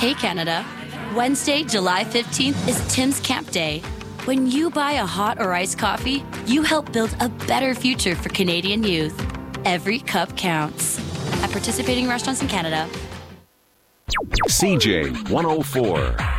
Hey, Canada. Wednesday, July 15th is Tim's Camp Day. When you buy a hot or iced coffee, you help build a better future for Canadian youth. Every cup counts. At participating restaurants in Canada. CJ 104.